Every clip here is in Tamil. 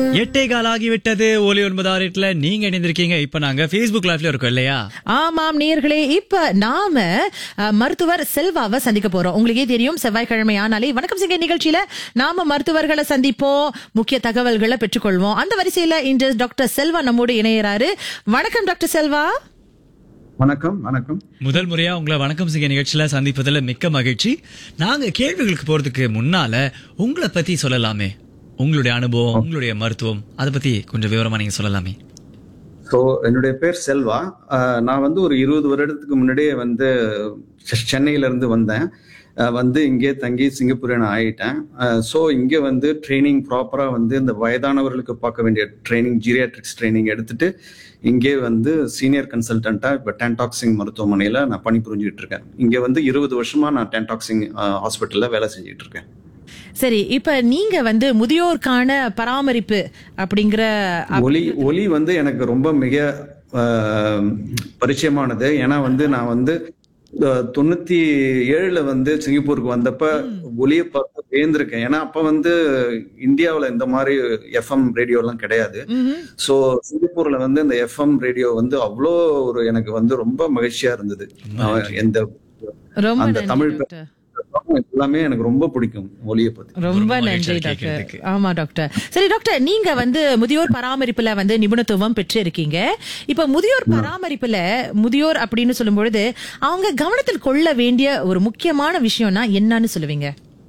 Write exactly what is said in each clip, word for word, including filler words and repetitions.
எட்டே கால் ஆகிவிட்டது. ஒலி ஒன்பதாறு எட்டுல நீங்க இணைந்திருக்கீங்க. இப்ப நாங்க Facebook லைவ்ல இருக்கோம் இல்லையா? ஆமாம் நேயர்களே, இப்ப நாம அஹ், மருத்துவர் செல்வாவை சந்திக்க போறோம். உங்களுக்கே தெரியும், செவ்வாய்க்கிழமை ஆனாலே வணக்கம் சிங்க நிகழ்ச்சியில நாம மருத்துவர்களை சந்திப்போம், முக்கிய தகவல்களை பெற்றுக்கொள்வோம். அந்த வரிசையில இன்று டாக்டர் செல்வா நம்மோடு இணையறாரு. வணக்கம் டாக்டர் செல்வா. வணக்கம் வணக்கம். முதல் முறையா உங்களை வணக்கம் சிங்க நிகழ்ச்சியில சந்திப்பதுல மிக்க மகிழ்ச்சி. நாங்க கேள்விகளுக்கு போறதுக்கு முன்னால உங்களை பத்தி சொல்லலாமே, உங்களுடைய அனுபவம், உங்களுடைய மருத்துவம், அதை பத்தி கொஞ்சம் விவரமா நீங்க சொல்லலாமே. ஸோ என்னுடைய பேர் செல்வா. அஹ், நான் வந்து ஒரு இருபது வருடத்துக்கு முன்னாடியே வந்து செ- சென்னையில இருந்து வந்தேன். அஹ், வந்து இங்கே தங்கி சிங்கப்பூரியன் ஆயிட்டேன். ஸோ இங்கே வந்து ட்ரைனிங் ப்ராப்பராக வந்து இந்த வயதானவர்களுக்கு பார்க்க வேண்டிய ட்ரைனிங், ஜீரியாட்ரிக்ஸ் ட்ரைனிங் எடுத்துட்டு இங்கே வந்து சீனியர் கன்சல்டண்ட்டாக இப்போ டென்டாக்சிங் மருத்துவமனையில் நான் பணிபுரிஞ்சுட்டு இருக்கேன். இங்கே வந்து இருபது வருஷமா நான் டென்டாக்சிங் ஹாஸ்பிட்டலில் வேலை செஞ்சுட்டு இருக்கேன். சரி, இப்ப நீங்க வந்து முதியோர்க்கான பராமரிப்பு அப்படிங்கிற அப்- ஒலி ஒலி வந்து எனக்கு ரொம்ப மிக அஹ், பரிச்சயமானது. ஏன்னா வந்து நான் வந்து அஹ், தொண்ணூத்தி ஏழுல வந்து சிங்கப்பூருக்கு வந்தப்ப ஒலியை பார்த்து வியந்திருக்கேன். ஏன்னா அப்ப வந்து இந்தியாவுல இந்த மாதிரி எஃப்எம் ரேடியோ எல்லாம் கிடையாது. ம்ஹும். சோ சிங்கப்பூர்ல வந்து இந்த எஃப்எம் ரேடியோ வந்து அவ்வளோ ஒரு எனக்கு வந்து ரொம்ப மகிழ்ச்சியா இருந்தது. அஹ், எந்த ரொம்ப அந்த நன்றி தமிழ் டாக்டர். எல்லாமே எனக்கு ரொம்ப பிடிக்கும் ஒலியை பத்தி. ரொம்ப ரொம்ப நன்றி மகிழ்ச்சியா டாக்டர். கேட்கறதுக்கு. ஆமா டாக்டர். சரி டாக்டர், நீங்க வந்து முதியோர் பராமரிப்புல வந்து நிபுணத்துவம் பெற்று இருக்கீங்க. இப்ப முதியோர் பராமரிப்புல முதியோர் அப்படின்னு சொல்லும் பொழுது அவங்க கவனத்தில் கொள்ள வேண்டிய ஒரு முக்கியமான விஷயம்னா என்னன்னு சொல்லுவீங்க?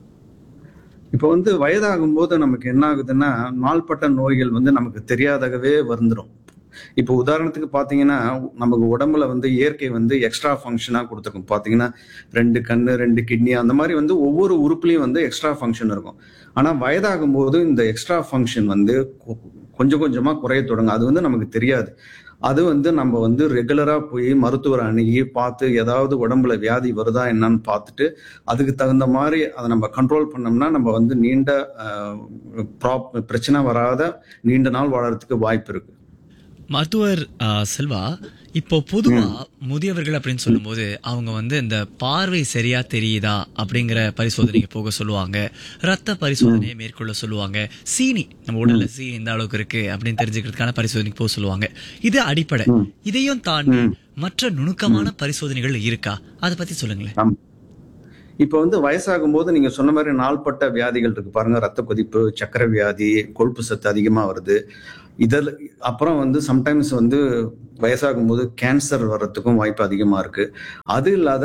இப்ப வந்து வயதாகும் போது நமக்கு என்ன ஆகுதுன்னா, நாள்பட்ட நோய்கள் வந்து நமக்கு தெரியாதவே வந்துடும். இப்போ உதாரணத்துக்கு பாத்தீங்கன்னா, நமக்கு உடம்புல வந்து இயற்கை வந்து எக்ஸ்ட்ரா ஃபங்க்ஷனா கொடுத்துருக்கும். பாத்தீங்கன்னா ரெண்டு கண்ணு, ரெண்டு கிட்னி, அந்த மாதிரி வந்து ஒவ்வொரு உறுப்புலையும் வந்து எக்ஸ்ட்ரா ஃபங்க்ஷன் இருக்கும். ஆனா வயதாகும் போது இந்த எக்ஸ்ட்ரா ஃபங்க்ஷன் வந்து கொ- கொஞ்சம் கொஞ்சமா குறைய தொடங்கும். அது வந்து நமக்கு தெரியாது. அது வந்து நம்ம வந்து ரெகுலரா போய் மருத்துவரை அணுகி பார்த்து ஏதாவது உடம்புல வியாதி வருதா என்னன்னு பார்த்துட்டு அதுக்கு தகுந்த மாதிரி அதை நம்ம கண்ட்ரோல் பண்ணோம்னா நம்ம வந்து நீண்ட அஹ், ப்ராப் பிரச்சனை வராத நீண்ட நாள் வாழறதுக்கு வாய்ப்பு இருக்கு. மருத்துவர் ஆ, செல்வா, இப்போ பொதுவா முதியவர்கள் அப்படின்னு சொல்லும்போது அவங்க வந்து இந்த பார்வை சரியா தெரியுதா அப்படிங்கிற பரிசோதனைக்கு போக சொல்லுவாங்க, ரத்த பரிசோதனையை மேற்கொள்ள சொல்லுவாங்க, சீனி நம்ம உடல்ல சீனி இந்த அளவுக்கு இருக்கு அப்படின்னு தெரிஞ்சுக்கிறதுக்கான பரிசோதனைக்கு போக சொல்லுவாங்க. இது அடிப்படை. இதையும் தாண்டி மற்ற நுணுக்கமான பரிசோதனைகள் இருக்கா? அதை பத்தி சொல்லுங்களேன். ஆமா. இப்ப வந்து வயசாகும் போது நீங்க சொன்ன மாதிரி நாள்பட்ட வியாதிகள் இருக்கு பாருங்க. ரத்த கொதிப்பு, சக்கரை வியாதி, கொழுப்பு சத்து அதிகமா வருது. இதில் அப்புறம் வந்து சம்டைம்ஸ் வந்து வயசாகும் போது கேன்சர் வர்றதுக்கும் வாய்ப்பு அதிகமா இருக்கு. அது இல்லாத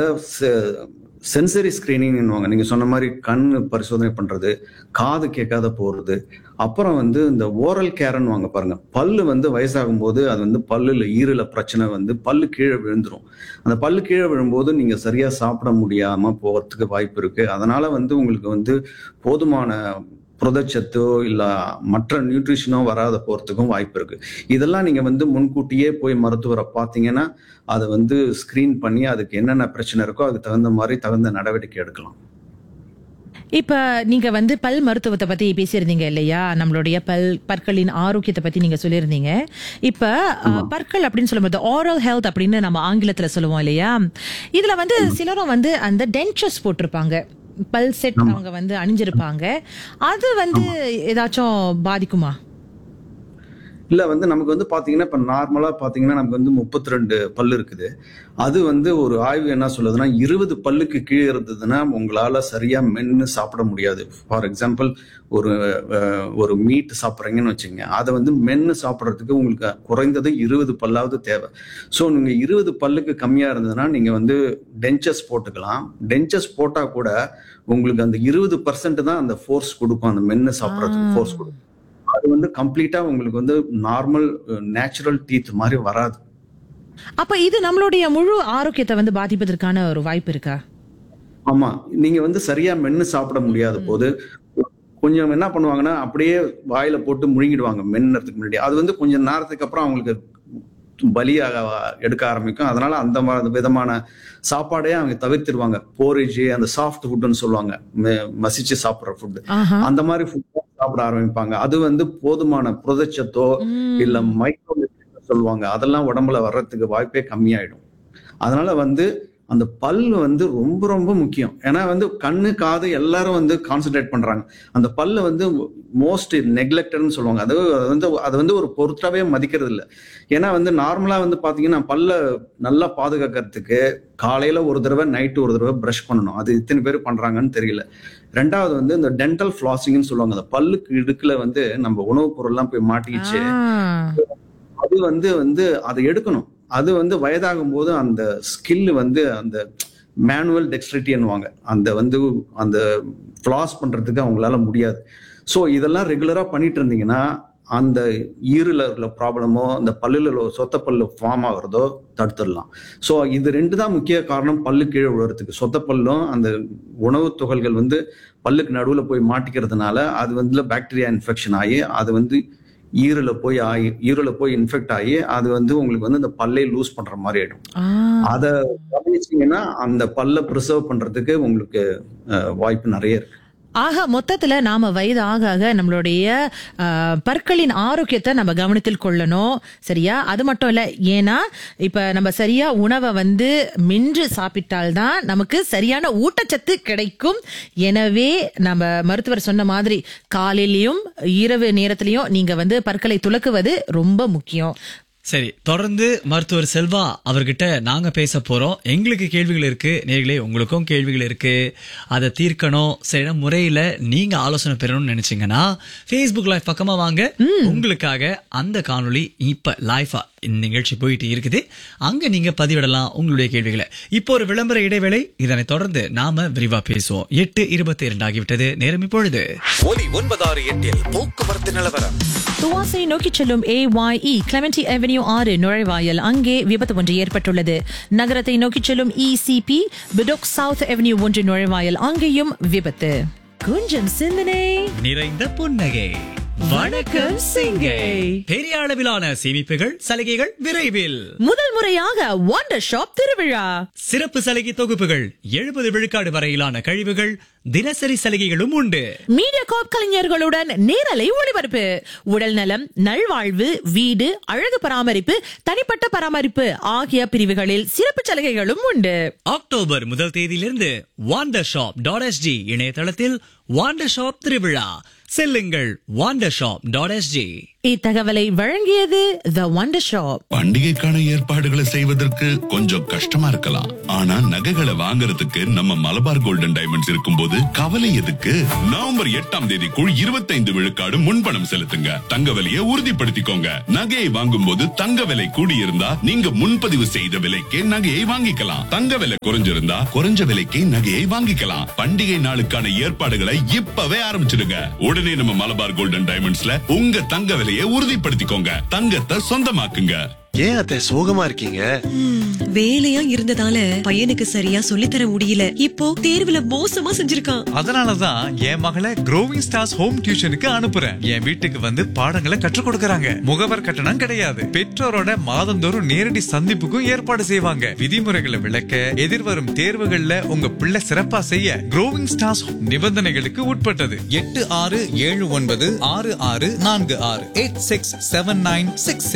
சென்சரி ஸ்கிரீனிங்னுவாங்க. நீங்க சொன்ன மாதிரி கண் பரிசோதனை பண்றது, காது கேட்காத போறது, அப்புறம் வந்து இந்த ஓரல் கேர்ன்னு வாங்க பாருங்க. பல்லு வந்து வயசாகும் போது அது வந்து பல்லுல ஈரல பிரச்சனை வந்து பல்லு கீழே விழுந்துரும். அந்த பல்லு கீழே விழும்போது நீங்க சரியா சாப்பிட முடியாம போறதுக்கு வாய்ப்பு இருக்கு. அதனால வந்து உங்களுக்கு வந்து போதுமான புரதச்சத்தோ இல்ல மற்ற நியூட்ரிஷனோ வராத போறதுக்கும் வாய்ப்பு இருக்கு. இதெல்லாம் நீங்க வந்து முன்கூட்டியே போய் மருத்துவரை பார்த்தீங்கன்னா அதை வந்து ஸ்கிரீன் பண்ணி அதுக்கு என்னென்ன பிரச்சனை இருக்கோ அதுக்கு தகுந்த மாதிரி தகுந்த நடவடிக்கை எடுக்கலாம். இப்ப நீங்க வந்து பல் மருத்துவத்தை பத்தி பேசியிருந்தீங்க இல்லையா? நம்மளுடைய பல் பற்களின் ஆரோக்கியத்தை பத்தி நீங்க சொல்லியிருந்தீங்க. இப்ப அஹ், பற்கள் அப்படின்னு சொல்லும்போது oral health அப்படின்னு நம்ம ஆங்கிலத்துல சொல்லுவோம் இல்லையா? இதுல வந்து சிலரும் வந்து அந்த டென்ச்சர்ஸ் போட்டிருப்பாங்க, பல் செட் அவங்க வந்து அணிஞ்சிருப்பாங்க. அது வந்து ஏதாச்சும் பாதிக்குமா? இல்ல வந்து நமக்கு வந்து பாத்தீங்கன்னா இப்ப நார்மலா பாத்தீங்கன்னா நமக்கு வந்து முப்பத்தி ரெண்டு பல்லு இருக்குது. அது வந்து ஒரு ஆய்வு என்ன சொல்லுதுன்னா, இருபது பல்லுக்கு கீழே இருந்ததுன்னா உங்களால சரியா மென்னு சாப்பிட முடியாது. ஃபார் எக்ஸாம்பிள் ஒரு அஹ், ஒரு மீட் சாப்பிட்றீங்கன்னு வச்சுங்க, அதை வந்து மென்னு சாப்பிட்றதுக்கு உங்களுக்கு குறைந்தது இருபது பல்லாவது தேவை. ஸோ நீங்க இருபது பல்லுக்கு கம்மியா இருந்ததுன்னா நீங்க வந்து டென்ச்சஸ் போட்டுக்கலாம். டென்ச்சஸ் போட்டா கூட உங்களுக்கு அந்த இருபது பர்சன்ட் தான் அந்த ஃபோர்ஸ் கொடுக்கும், அந்த மென்னு சாப்பிட்றதுக்கு ஃபோர்ஸ் கொடுக்கும். அது வந்து கம்ப்ளீட்டா உங்களுக்கு வந்து நார்மல் நேச்சுரல் டீத் மாதிரி வராது. அப்ப இது நம்மளுடைய முழு ஆரோக்கியத்தை வந்து பாதிப்பதற்கான ஒரு வாய்ப்பு இருக்கா? ஆமா, நீங்க வந்து சரியா மென்னு சாப்பிட முடியாத போது கொஞ்சம் என்ன பண்ணுவாங்கன்னா அப்படியே வாயில போட்டு முழுங்கிடுவாங்க மென்னறதுக்கு முன்னாடி. அது வந்து கொஞ்சம் நேரத்துக்கு அப்புறம் அவங்களுக்கு பலியாக எடுக்க ஆரம்பிக்கும். அதனால அந்த மா- விதமான சாப்பாடே அவங்க தவிர்த்திடுவாங்க. போரிஜ், அந்த சாஃப்ட் ஃபுட்னு சொல்லுவாங்க, மெ- மசிச்சு சாப்பிடுற ஃபுட், ஆஹா. அந்த மாதிரி ஃபுட் சாப்பிட ஆரம்பிப்பாங்க. அது வந்து போதுமான புரதச்சத்தோ இல்ல மைக்ரோ சொல்லுவாங்க, அதெல்லாம் உடம்புல வர்றதுக்கு வாய்ப்பே கம்மியாயிடும். அதனால வந்து அந்த பல் வந்து ரொம்ப ரொம்ப முக்கியம். ஏன்னா வந்து கண்ணு காது எல்லாரும் வந்து கான்சென்ட்ரேட் பண்றாங்க, அந்த பல்லு வந்து மோஸ்ட் நெக்லெக்டட்னு சொல்லுவாங்க. அது அது வந்து அது வந்து ஒரு பொருட்டாவே மதிக்கிறது இல்லை. ஏன்னா வந்து நார்மலா வந்து பாத்தீங்கன்னா பல்ல நல்லா பாதுகாக்கிறதுக்கு காலையில ஒரு தடவை நைட்டு ஒரு தடவை ப்ரஷ் பண்ணணும். அது இத்தனை பேர் பண்றாங்கன்னு தெரியல. ரெண்டாவது வந்து இந்த டென்டல் ஃபிளாசிங்னு சொல்லுவாங்க. அந்த பல்லுக்கு இடுக்குல வந்து நம்ம உணவுப் பொருள்லாம் போய் மாட்டிக்கிச்சு, அது வந்து வந்து அதை எடுக்கணும். அது வந்து வயதாகும் போது அந்த ஸ்கில் வந்து அந்த மேனுவல் டெக்ஸ்ட்ரிட்டின்னுவாங்க, அந்த வந்து அந்த ஃபிளாஸ் பண்றதுக்கு அவங்களால முடியாது. ஸோ இதெல்லாம் ரெகுலரா பண்ணிட்டு இருந்தீங்கன்னா அந்த ஈரல ப்ராப்ளமோ அந்த பல்லுல சொத்த பல்லு ஃபார்ம் ஆகுறதோ தடுத்துடலாம். ஸோ இது ரெண்டு தான் முக்கிய காரணம் பல்லு கீழே விழுறதுக்கு. சொத்த பல்லும் அந்த உணவு துகள்கள் வந்து பல்லுக்கு நடுவில் போய் மாட்டிக்கிறதுனால அது வந்து பாக்டீரியா இன்ஃபெக்ஷன் ஆகி அது வந்து ஈரல போய் ஆகி ஈரல போய் இன்ஃபெக்ட் ஆகி அது வந்து உங்களுக்கு வந்து இந்த பல்லே லூஸ் பண்ற மாதிரி ஆயிடும். அதை கவனிச்சீங்கன்னா அந்த பல்ல ப்ரிசர்வ் பண்றதுக்கு உங்களுக்கு வாய்ப்பு நிறைய இருக்கு. ஆக மொத்தத்துல நாம வயது ஆக ஆக நம்மளுடைய பற்களின் ஆரோக்கியத்தை நம்ம கவனத்தில் கொள்ளணும், சரியா? அது மட்டும் இல்ல, ஏன்னா இப்ப நம்ம சரியா உணவை வந்து மின்று சாப்பிட்டால்தான் நமக்கு சரியான ஊட்டச்சத்து கிடைக்கும். எனவே நம்ம மருத்துவர் சொன்ன மாதிரி காலையிலயும் இரவு நேரத்திலையும் நீங்க வந்து பற்களை துலக்குவது ரொம்ப முக்கியம். சரி, தொடர்ந்து மருத்துவர் செல்வா அவர்கிட்ட நாங்க பேச போறோம். எங்களுக்கு கேள்விகள் இருக்கு, நேர்களே உங்களுக்கும் கேள்விகள் இருக்கு, அதை தீர்க்கணும், சில முறையில நீங்க ஆலோசனை பெறணும்னு நினைச்சீங்கன்னா Facebook லைவ் பக்கமா வாங்க. உங்களுக்காக அந்த காணொளி இப்ப லைவா இந்த நிகழ்ச்சி போயிட்டு இருக்குது, அங்க நீங்க பதிவிடலாம் உங்களுடைய கேள்விகளை. இப்போ ஒரு விளம்பர இடைவேளை, இதனை தொடர்ந்து நாம விரிவா பேசுவோம். எட்டு இருபத்தி இரண்டு ஆகிவிட்டது நேரம். இப்பொழுது ஒலி ஒன்பதாறு எட்டில் போக்குவரத்து நிலவரம். துவாசை நோக்கி செல்லும் ஏ ஒய் இ கிளெமென்டி அவென்யூ ஆறு நுழைவாயில் அங்கே விபத்து ஒன்று ஏற்பட்டுள்ளது. நகரத்தை நோக்கி செல்லும் E C B Bedok south avenue ஒன்று நுழைவாயில் அங்கேயும் விபத்து. கொஞ்சம் சிந்தனை நிறைந்த புன்னகை. வணக்கம் சிங்கை. பெரிய அளவிலான சேமிப்புகள் சலுகைகள் விரைவில். முதல் முறையாக வண்டர் ஷாப் திருவிழா, சிறப்பு சலுகை தொகுப்புகள், எழுபது விழுக்காடு வரையிலான கழிவுகள், தினசரி சலுகைகளும் உண்டு. மீடியா காப் கலைஞர்களுடன் நேரலை ஒளிபரப்பு, உடல் நலம், நல்வாழ்வு, வீடு, அழகு பராமரிப்பு, தனிப்பட்ட பராமரிப்பு ஆகிய பிரிவுகளில் சிறப்பு சலுகைகளும் உண்டு. அக்டோபர் முதல் தேதியிலிருந்து வண்டர் ஷாப் டாட் எஸ்ஜி இணையதளத்தில் வண்டர் ஷாப் திருவிழா செல்லுங்கள். Wonder shop dot SG. இத்தகவலை வழங்கியது தி வண்டர் ஷாப். பண்டிகைக்கான ஏற்பாடுகளை செய்வதற்கு கொஞ்சம் கஷ்டமா இருக்கலாம், ஆனா நகைகளை வாங்குறதுக்கு நம்ம மலபார் கோல்டன் டைமண்ட்ஸ் இருக்கும்போது கவலை எதுக்கு? நவம்பர் எட்டாம் தேதிக்குள் இருபத்தைந்து விழுக்காடு முன்பணம் செலுத்துங்க. தங்க விலையை உறுதிப்படுத்திக்கோங்க. நகையை வாங்கும் போது தங்க விலை கூடியிருந்தா நீங்க முன்பதிவு செய்த விலைக்கே நகையை வாங்கிக்கலாம். தங்க விலை குறைஞ்சிருந்தா குறைஞ்ச விலைக்கே நகையை வாங்கிக்கலாம். பண்டிகை நாளுக்கான ஏற்பாடுகளை இப்பவே ஆரம்பிச்சிடுங்க. உடனே நம்ம மலபார் கோல்டன் டைமண்ட்ஸ்ல உங்க தங்க விலையை உறுதிப்படுத்திக்கோங்க. தங்கத்தை சொந்தமாக்குங்க. ஏன் அத்தை சோகமா இருக்கீங்க? வேலையா இருந்ததால பையனுக்கு சரியா சொல்லித்தர முடியல. இப்போ தேர்வுல மோசமா செஞ்சிருக்கான். அதனாலதான் என் மகளை க்ரோவிங் ஸ்டார்ஸ் ஹோம் டியூஷனுக்கு அனுப்புறேன். என் வீட்டுக்கு வந்து பாடங்களை கற்றுக் கொடுக்கறாங்க. முகவர் கட்டணம் கிடையாது. பெற்றோரோட மாதந்தோறும் நேரடி சந்திப்புக்கும் ஏற்பாடு செய்வாங்க. விதிமுறைகளை விளக்க, எதிர்வரும் தேர்வுகள்ல உங்க பிள்ளை சிறப்பா செய்ய க்ரோவிங் ஸ்டார்ஸ் நிபந்தனைகளுக்கு உட்பட்டது. எட்டு ஆறு ஏழு ஒன்பது ஆறு ஆறு நான்கு ஆறு eight six seven nine six